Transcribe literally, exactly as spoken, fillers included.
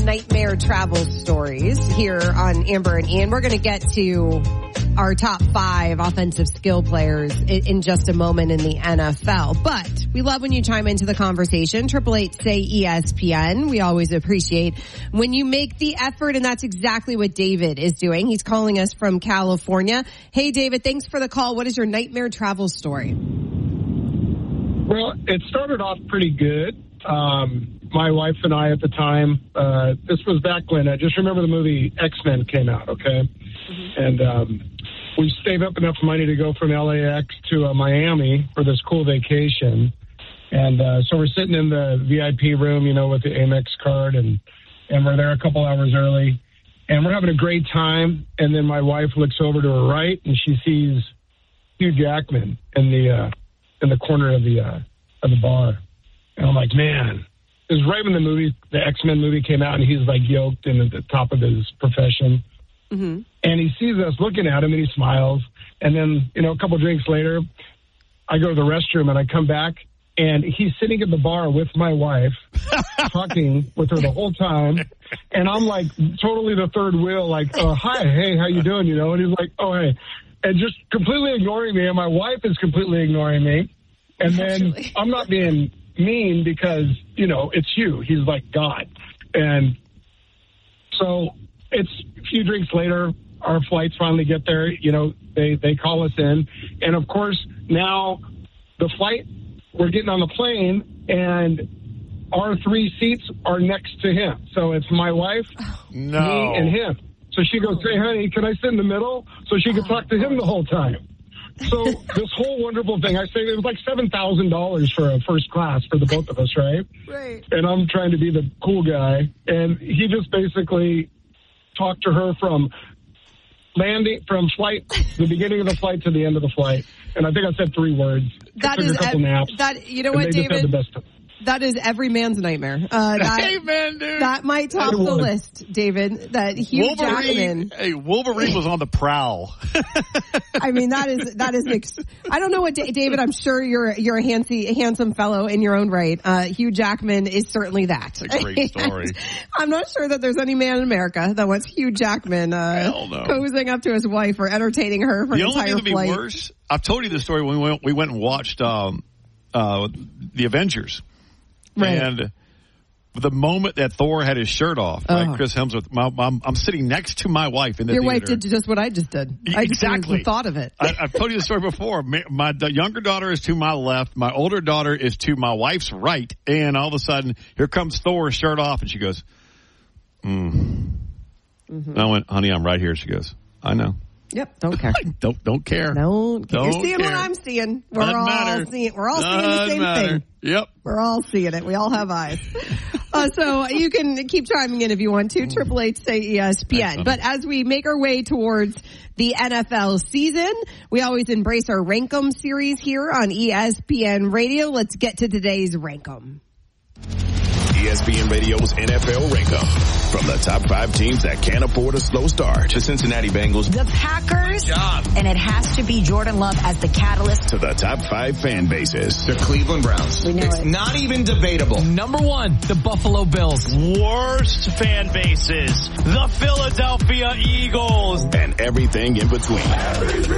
nightmare travel stories here on Amber and Ian. We're going to get to our top five offensive skill players in just a moment in the N F L. But we love when you chime into the conversation. Triple eight say E S P N. We always appreciate when you make the effort, and that's exactly what David is doing. He's calling us from California. Hey, David, thanks for the call. What is your nightmare travel story? Well, it started off pretty good. Um, my wife and I at the time, uh, this was back when, I just remember the movie X-Men came out, okay? Mm-hmm. And um, we saved up enough money to go from L A X to uh, Miami for this cool vacation. And uh, so we're sitting in the V I P room, you know, with the Amex card, and, and we're there a couple hours early. And we're having a great time. And then my wife looks over to her right, and she sees Hugh Jackman in the uh, in the corner of the uh, of the bar. And I'm like, man, it was right when the movie, the X-Men movie came out, and he's like yoked and at the top of his profession. Mm-hmm. And he sees us looking at him, and he smiles. And then, you know, a couple of drinks later, I go to the restroom, and I come back, and he's sitting at the bar with my wife, talking with her the whole time. And I'm like totally the third wheel, like, oh, hi, hey, how you doing? You know, and he's like, oh, hey. And just completely ignoring me, and my wife is completely ignoring me. And then Actually. I'm not being mean because, you know, it's you. He's like God. And so it's a few drinks later, our flights finally get there. You know, they, they call us in. And, of course, now the flight, we're getting on the plane, and our three seats are next to him. So it's my wife, no. me, and him. So she goes, hey, honey, can I sit in the middle? So she could talk to him the whole time. So this whole wonderful thing, I say it was like seven thousand dollars for a first class for the both of us, right? Right. And I'm trying to be the cool guy. And he just basically talked to her from landing, from flight, the beginning of the flight to the end of the flight. And I think I said three words. That is, a couple ev- naps, that, you know what, David? That is every man's nightmare. Uh, that, hey, man, dude. That might top the list, David. That Hugh Wolverine, Jackman. Hey, Wolverine was on the prowl. I mean, that is, that is, ex- I don't know what, David, I'm sure you're, you're a handsy, handsome fellow in your own right. Uh, Hugh Jackman is certainly that. It's a great story. I'm not sure that there's any man in America that wants Hugh Jackman, uh, no. cozying up to his wife or entertaining her for the an entire only thing flight. To be worse, I've told you the story when we went, we went and watched, um, uh, the Avengers. Right. And the moment that Thor had his shirt off, oh. right, Chris Hemsworth, my, I'm, I'm sitting next to my wife in the Your theater. wife did just what I just did. I just exactly. the thought of it. I, I've told you the story before. My, my the younger daughter is to my left. My older daughter is to my wife's right. And all of a sudden, here comes Thor, shirt off, and she goes, mm. Mm-hmm. And I went, honey, I'm right here. She goes, I know. Yep, don't care. don't don't care. Don't care. Don't You're seeing care. what I'm seeing. We're Doesn't all matter. seeing. We're all Doesn't seeing the same matter. thing. Yep, we're all seeing it. We all have eyes. uh, so you can keep chiming in if you want to. Triple H say E S P N. But as we make our way towards the N F L season, we always embrace our Rankum series here on E S P N Radio. Let's get to today's Rankum. E S P N Radio's N F L Rankum. From the top five teams that can't afford a slow start. The Cincinnati Bengals. The Packers. Good job. And it has to be Jordan Love as the catalyst. To the top five fan bases. The Cleveland Browns. We know it's it. not even debatable. Number one, the Buffalo Bills. Worst fan bases. The Philadelphia Eagles. And everything in between. Everything